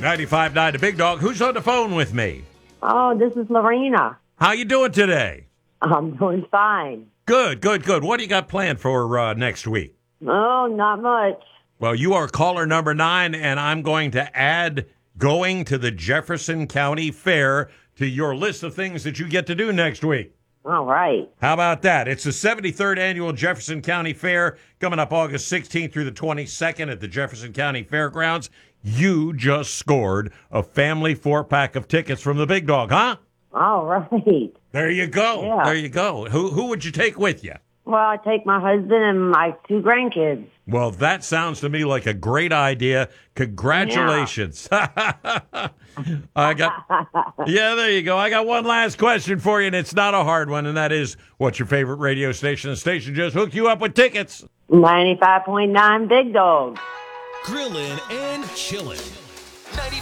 95.9 The Big Dog. Who's on the phone with me? Oh, this is Lorena. How you doing today? I'm doing fine. Good, good, good. What do you got planned for next week? Oh, not much. Well, you are caller number 9, and I'm going to add going to the Jefferson County Fair to your list of things that you get to do next week. All right. How about that? It's the 73rd Annual Jefferson County Fair coming up August 16th through the 22nd at the Jefferson County Fairgrounds. You just scored a family 4-pack of tickets from the Big Dog, huh? All right. There you go. Yeah. There you go. Who would you take with you? Well, I take my husband and my 2 grandkids. Well, that sounds to me like a great idea. Congratulations. Yeah, there you go. I got one last question for you, and it's not a hard one, and that is, what's your favorite radio station? The station just hooked you up with tickets. 95.9 Big Dog. Grillin' and chillin'. 95.9